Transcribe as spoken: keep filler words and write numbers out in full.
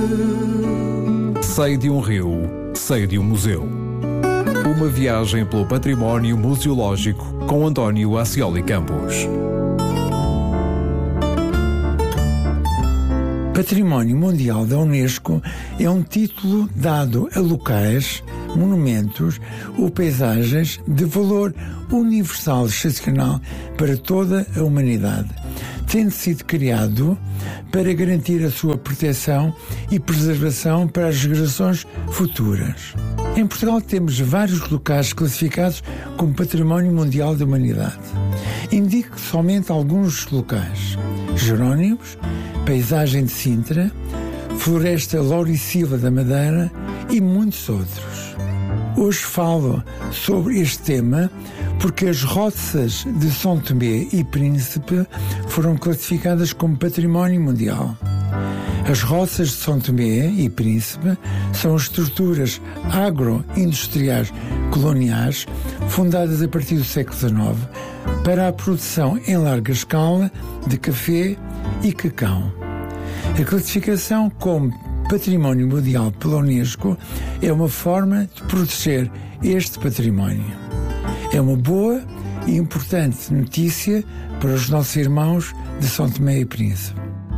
Sei de um rio, sei de um museu. Uma viagem pelo património museológico com António Ascioli Campos. Património Mundial da Unesco é um título dado a locais, monumentos ou paisagens de valor universal excepcional para toda a humanidade, tendo sido criado para garantir a sua proteção e preservação para as gerações futuras. Em Portugal temos vários locais classificados como Património Mundial da Humanidade. Indico somente alguns locais: Jerónimos, Paisagem de Sintra, Floresta Lauricília da Madeira e muitos outros. Hoje falo sobre este tema porque as roças de São Tomé e Príncipe foram classificadas como Património Mundial. As roças de São Tomé e Príncipe são estruturas agroindustriais coloniais fundadas a partir do século dezenove para a produção em larga escala de café e cacau. A classificação como Património Mundial pela Unesco é uma forma de proteger este património. É uma boa e importante notícia para os nossos irmãos de São Tomé e Príncipe.